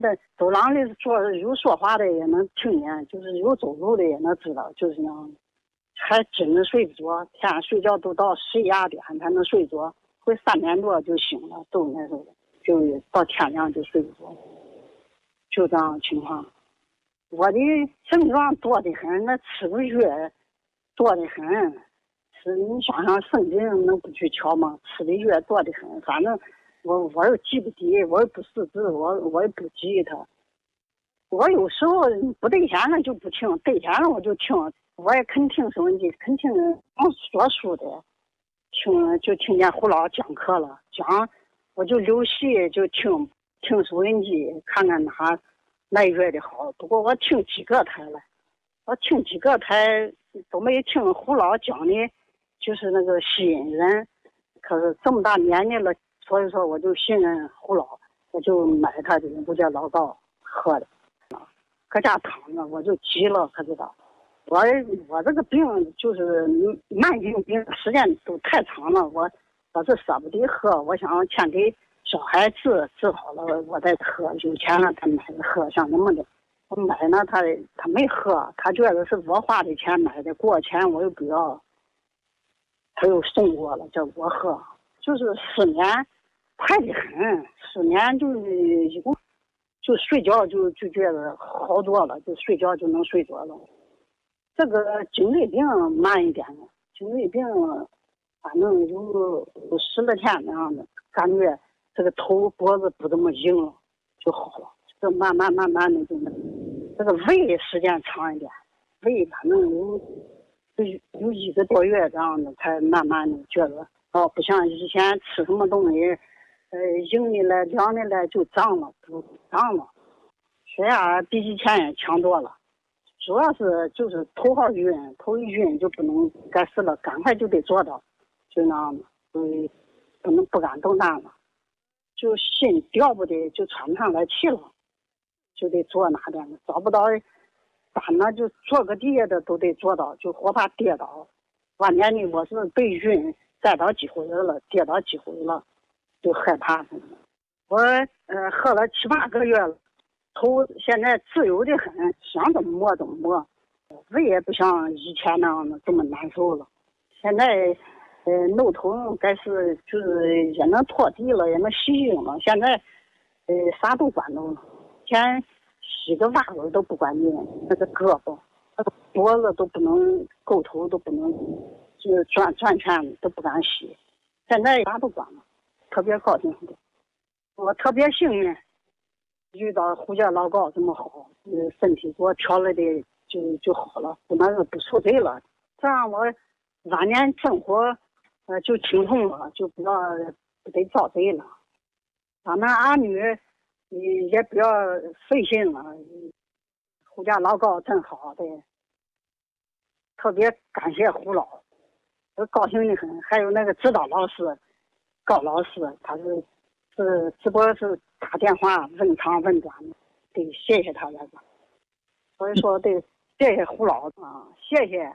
走廊里有说话的也能听见，就是有走路的也能知道，就是那样。还真的睡不着，天上睡觉都到11、2点才能睡着，会3点多就醒了，都那时候就到天亮就睡不着，就这样情况。我的症状多得很，那吃个药多得很，是你想想圣经能不去瞧吗？吃的药多得很，反正我又记不得，我也不识字，我也不记它。我有时候不对闲了就不听，对闲了我就听。我也肯听收音机，肯听说书的，就听见胡老讲课了，讲我就留戏就听收音机，看看哪一月的好。不过我听几个台了，我听几个台都没听胡老讲的，就是那个吸引人。可是这么大年纪了，所以说我就信任胡老，我就买他的五节老膏喝的，搁家躺着我就急了，可知道。我这个病就是慢性病，时间都太长了，我是舍不得喝，我想先给小孩治好了，我再喝，有钱了才买着喝，像那么的。我买呢，他没喝，他觉得是我花的钱买的，过钱我又不要，他又送我了，叫我喝，就是失眠快得很，失眠就是一共就睡觉就觉得好多了，就睡觉就能睡着了。这个颈椎病慢一点了，颈椎病反正有10来天那样的，感觉这个头脖子不这么硬了就好了。这慢慢的就这个胃时间长一点，胃反正有1个多月这样的，才慢慢的觉得不像以前吃什么东西硬的了凉的了就胀了，不胀了，血压比以前也强多了。主要是就是头好晕，头一晕就不能干事了，赶快就得做到，就那样的，不敢动弹了，就心调不得，就喘不上来气了，就得坐哪点了，找不到板呢就坐个地下的都得坐到，就活怕跌倒。晚年呢我是被晕栽倒几回了，跌倒几回了，就害怕。我喝了7、8个月了。头现在自由的很，想怎么摸怎么摸，胃也不像以前那样的这么难受了。现在弄头该是就是也能拖地了，也能洗衣了。现在啥都管动了，以前洗个袜子都不管用，那个胳膊、那个脖子都不能，够头都不能，就是转圈都不敢洗。现在啥都管了，特别高兴的，我特别幸运。遇到胡家老高这么好，身体给我调了的就好了，不受罪了。这样我晚年生活就轻松了，就不得遭罪了。咱们儿女也不要费心了。胡家老高真好的，特别感谢胡老，我高兴的很。还有那个指导老师高老师，他是直播是打电话问长问短，得谢谢他来吧。所以说得谢谢胡老啊，谢谢。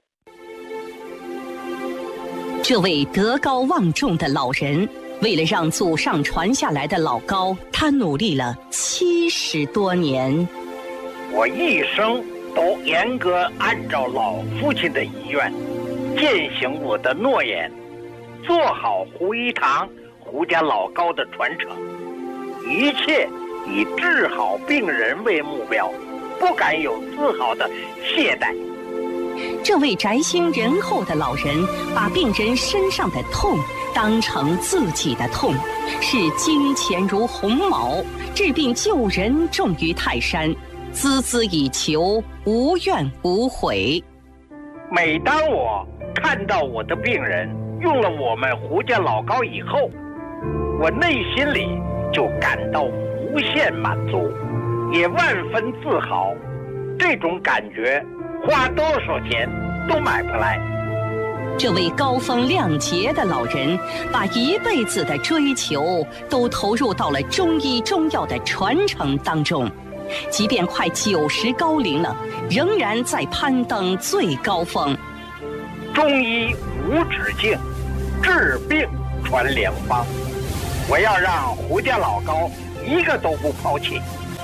这位德高望重的老人，为了让祖上传下来的老高，他努力了70多年。 我一生都严格按照老父亲的遗愿，践行我的诺言，做好胡一堂胡家老高的传承，一切以治好病人为目标，不敢有丝毫的懈怠。 这位宅心仁厚的老人，把病人身上的痛当成自己的痛，视金钱如鸿毛，治病救人重于泰山，孜孜以求，无怨无悔。 每当我看到我的病人用了我们胡家老高以后，我内心里就感到无限满足，也万分自豪。这种感觉花多少钱都买不来。 这位高风亮节的老人，把一辈子的追求都投入到了中医中药的传承当中，即便快90高龄了，仍然在攀登最高峰。 中医无止境，治病传良方。我要让胡家老高一个都不抛弃，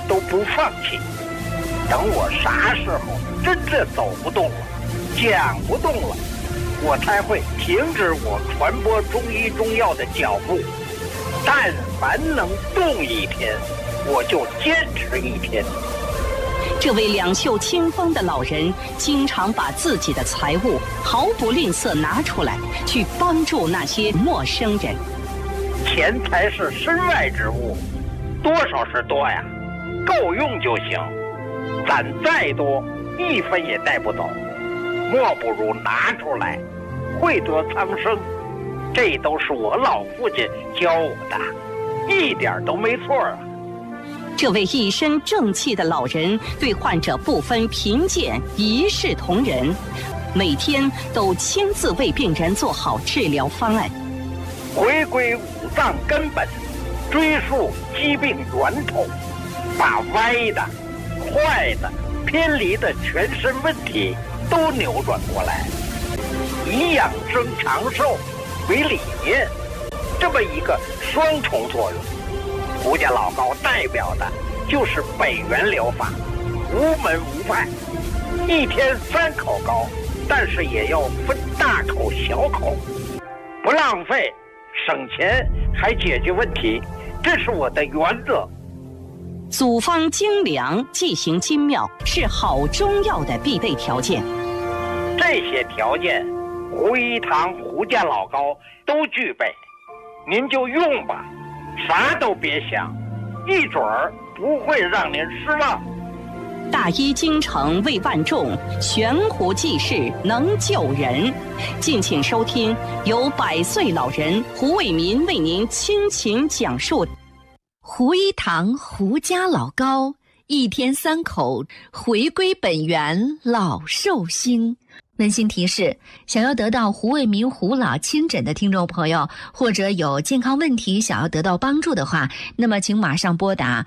都不放弃。等我啥时候真正走不动了，讲不动了，我才会停止我传播中医中药的脚步。但凡能动一天，我就坚持一天。 这位两袖清风的老人，经常把自己的财物毫不吝啬拿出来，去帮助那些陌生人。 钱财是身外之物，多少是多呀，够用就行。攒再多，一分也带不走，莫不如拿出来，惠得苍生。这都是我老父亲教我的，一点都没错啊。 这位一身正气的老人对患者不分贫贱，一视同仁，每天都亲自为病人做好治疗方案， 回归五脏根本，追溯疾病源头，把歪的、坏的、偏离的全身问题都扭转过来，以养生长寿为理念，这么一个双重作用。胡家老高代表的就是北元疗法，无门无派，一天3口膏，但是也要分大口小口，不浪费，省钱还解决问题，这是我的原则。 组方精良，剂型精妙，是好中药的必备条件。 这些条件，胡一堂胡家老高都具备，您就用吧，啥都别想，一准儿不会让您失望。 大医精诚为万众，悬壶济世能救人。敬请收听由100岁老人胡卫民为您倾情讲述胡一堂胡家老高，一天3口，回归本源，老寿星。温馨提示：想要得到胡卫民胡老亲诊的听众朋友，或者有健康问题想要得到帮助的话，那么请马上拨打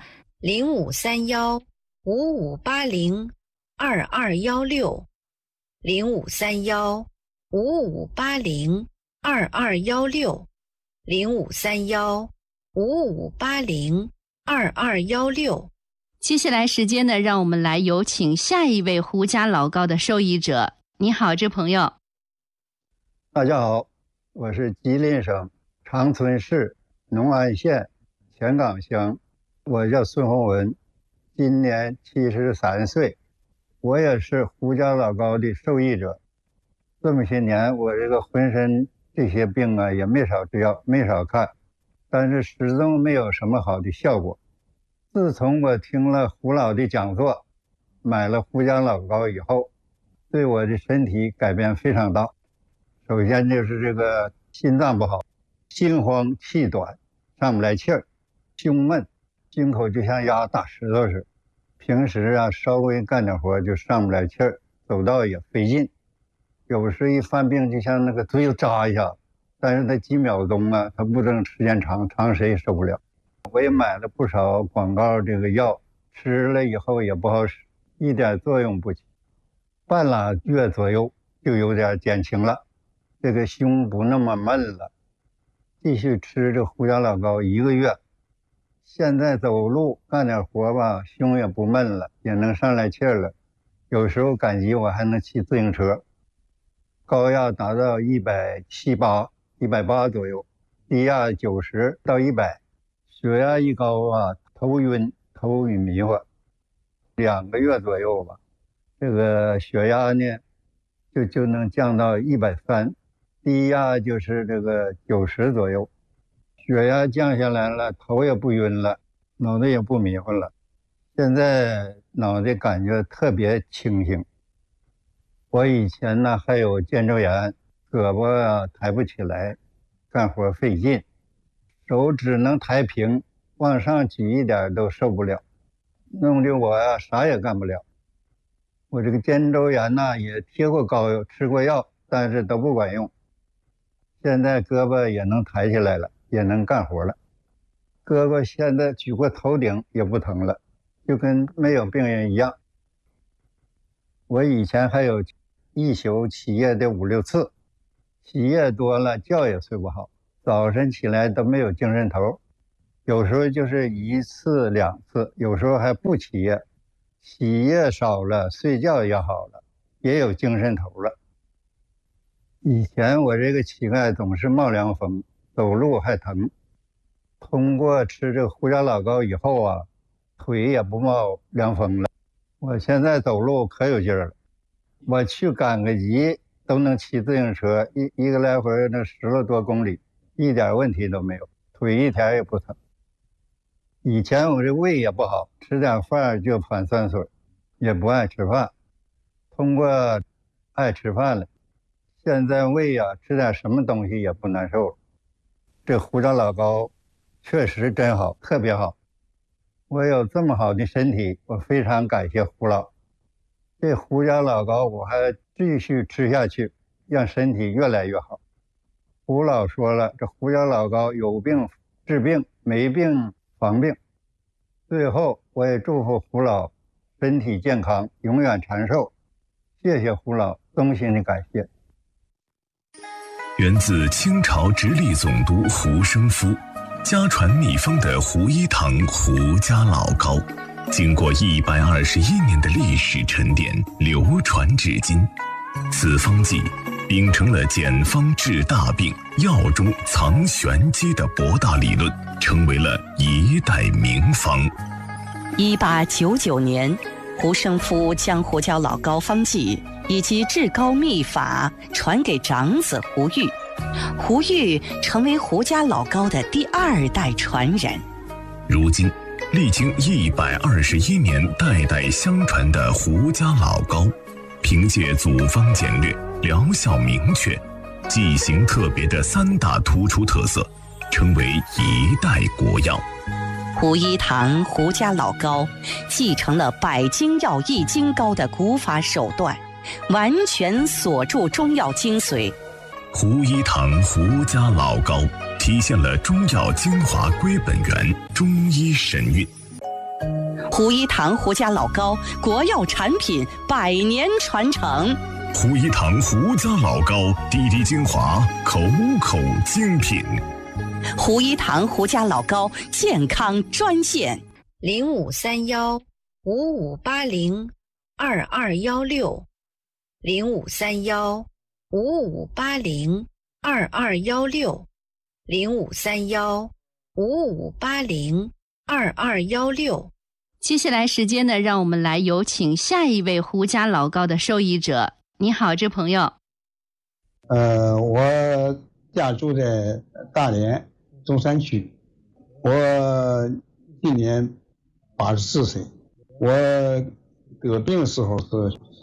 0531-5580-2216，0531-5580-2216。接下来时间呢，让我们来有请下一位胡家老高的受益者。你好，这朋友。 大家好，我是吉林省长春市农安县前岗乡，我叫孙洪文，今年73岁，我也是胡家老高的受益者。这么些年，我这个浑身这些病啊，也没少吃药，没少看，但是始终没有什么好的效果。自从我听了胡老的讲座，买了胡家老高以后，对我的身体改变非常大。首先就是这个心脏不好，心慌气短，上不来气儿，胸闷，心口就像压大石头似的。平时啊，稍微干点活就上不来气儿，走道也费劲。有时一犯病就像那个嘴扎一下，但是它几秒钟啊，它不能时间长，长谁也受不了。我也买了不少广告这个药，吃了以后也不好使，一点作用不起。半拉月左右就有点减轻了，这个胸不那么闷了。继续吃这胡家老高1个月，现在走路干点活吧，胸也不闷了，也能上来气儿了。有时候赶集我还能骑自行车。高压达到178、180左右，低压90到100。血压一高啊，头晕头迷糊，2个月左右吧，这个血压呢就能降到130，低压就是这个90左右。血压降下来了，头也不晕了，脑袋也不迷糊了，现在脑袋感觉特别清醒。我以前呢还有肩周炎，胳膊啊抬不起来，干活费劲，手只能抬平，往上举一点都受不了，弄得我呀啥也干不了。我这个肩周炎呢也贴过膏药，吃过药，但是都不管用。现在胳膊也能抬起来了，也能干活了。胳膊现在举过头顶也不疼了，就跟没有病人一样。我以前还有一宿起夜的5、6次，起夜多了觉也睡不好，早晨起来都没有精神头， 有时候就是1次2次，有时候还不起夜，起夜少了，睡觉也好了，也有精神头了。以前我这个膝盖总是冒凉风，走路还疼，通过吃这个胡椒老膏以后啊，腿也不冒凉风了。我现在走路可有劲儿了，我去赶个集都能骑自行车，一个来回那10了多公里，一点问题都没有，腿一点也不疼。以前我这胃也不好，吃点饭就反酸水，也不爱吃饭，通过爱吃饭了，现在胃啊吃点什么东西也不难受了。这胡椒老膏确实真好，特别好。我有这么好的身体，我非常感谢胡老。这胡椒老膏我还继续吃下去，让身体越来越好。胡老说了，这胡椒老膏有病治病，没病防病。最后我也祝福胡老身体健康，永远长寿。谢谢胡老，衷心的感谢。 源自清朝直隶总督胡生夫，家传秘方的胡一堂胡家老膏，经过121年的历史沉淀，流传至今。此方剂秉承了简方治大病、药中藏玄机的博大理论，成为了一代名方。 1899年，胡生夫将胡椒老膏方剂以及治膏秘法传给长子胡玉，胡玉成为胡家老膏的第2代传人。 如今，历经121年代代相传的胡家老膏，凭借组方简略、疗效明确、剂型特别的3大突出特色，成为一代国药。 胡一堂胡家老膏继承了百精药易筋膏的古法手段，完全锁住中药精髓。 胡一堂胡家老膏体现了中药精华归本源，中医神韵。 胡一堂胡家老膏国药产品100年传承。 胡一堂胡家老膏滴滴精华，口口精品。 胡一堂胡家老膏健康专线 0531-5580-2216，0531-5580-2216。接下来时间呢，让我们来有请下一位胡家老膏的受益者。你好，这朋友。 我家住在大连中山区，我今年84岁。我得病的时候是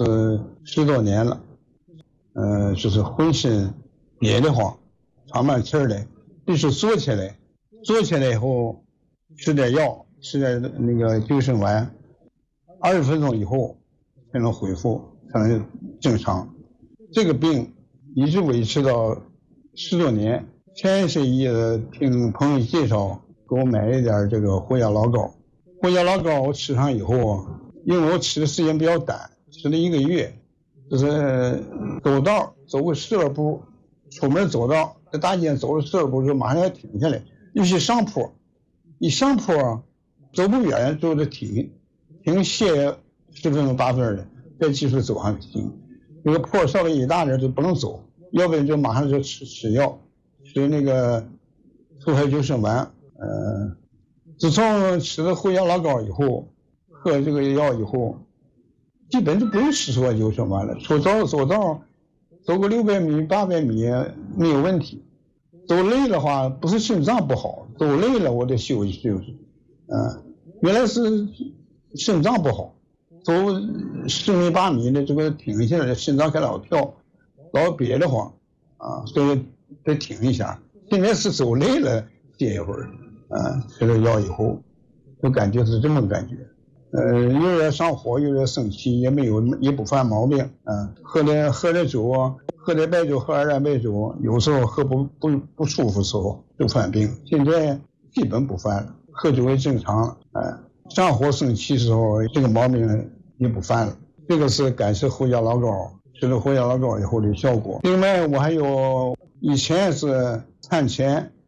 10多年了，就是浑身憋得慌，喘不上气儿来，必须坐起来以后吃点药，吃点那个救生丸，20分钟以后才能恢复成正常。这个病一直维持到10多年。前些也听朋友介绍，给我买一点这个胡椒老膏。胡椒老膏我吃上以后，因为我吃的时间比较短，吃了1个月，就是走道走个12步，出门走道在大街走了12步就马上要停下来，尤其上坡，一上坡走不远就得停歇10分钟8分的，再继续走上行。那个坡稍微一大点就不能走，要不然就马上就吃药，吃那个促排救生丸。自从吃了胡椒老膏以后，喝这个药以后，基本就不用吃促排救生丸了。出走走道走个600米800米没有问题。走累的话，不是心脏不好，走累了我得休息休息。原来是心脏不好，走10米8米的这个停下来，心脏还老跳，老憋得慌所以得停一下。现在是走累了歇一会儿，吃了药以后就感觉是这么感觉。有点上火，有点生气，也不犯毛病。喝点酒喝点白酒，喝2两白酒，有时候喝不舒服的时候就犯病。现在基本不犯了，喝酒也正常了。上火生气的时候，这个毛病也不犯了。这个是感谢胡椒老膏，吃了胡椒老膏以后的效果。另外我还有以前是产前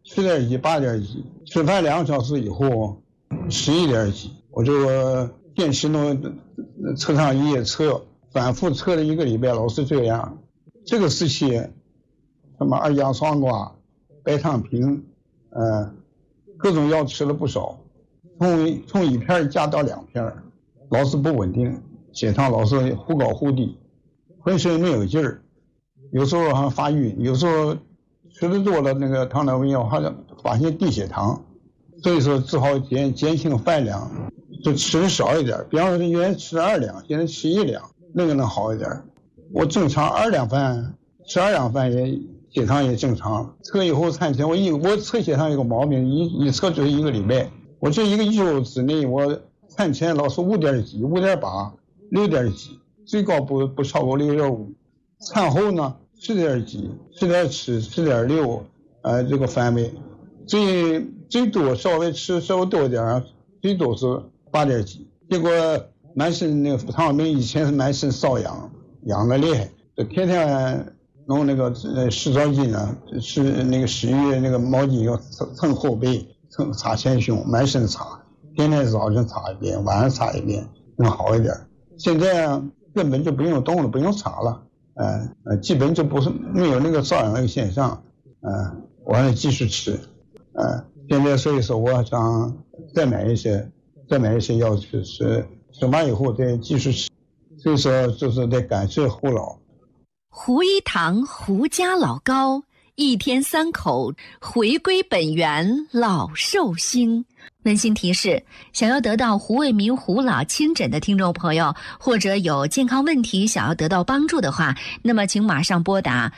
10点几8点几，吃饭2个小时以后11点几，我就电池弄测上仪测，反复测了1个礼拜，老是这样。这个时期什么二甲双胍、白糖平，各种药吃了不少，从1片加到2片，老是不稳定，血糖老是忽高忽低，浑身没有劲儿，有时候还发晕，有时候吃的多了那个糖尿病药还发现低血糖，所以说只好减轻饭量，就吃的少一点。比方说原来吃2两，现在吃1两，那个能好一点。我正常2两饭，吃2两饭也血糖也正常。测以后餐前我测血糖有个毛病，一测就是1个礼拜。我这1个周之内，我餐前老是5点几、5点8、6点几，最高不超过6.5。餐后呢10点几、10点7、10点6，这个范围。最多稍微多一点，最多是8点几。结果满身那个糖尿病以前是满身瘙痒，痒的厉害，天天弄那个湿澡巾呢，是那个湿浴那个毛巾要蹭后背，擦前胸，满身擦，天天早上擦一遍，晚上擦一遍，能好一点。现在根本就不用动了，不用擦了，基本就没有那个瘙痒那个现象，我还继续吃，现在所以说我想再买一些药去吃，吃完以后再继续吃，所以说就是得感谢胡老。 胡一堂胡家老膏，1天3口，回归本源，老寿星。温馨提示：想要得到胡卫民胡老亲诊的听众朋友，或者有健康问题想要得到帮助的话，那么请马上拨打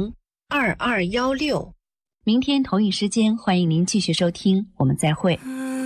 0531-5580-2216，0531-5580-2216。明天同一时间，欢迎您继续收听，我们再会。